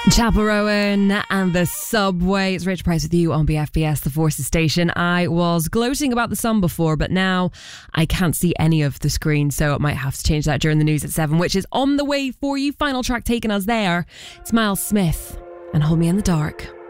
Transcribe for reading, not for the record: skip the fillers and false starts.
Chapel Rowan and the Subway. It's Rich Price with you on BFBS, the Forces station. I was gloating about the sun before, but now I can't see any of the screen, so I might have to change that during the news at 7, which is on the way for you. Final track taking us there. It's Miles Smith and Hold Me in the Dark.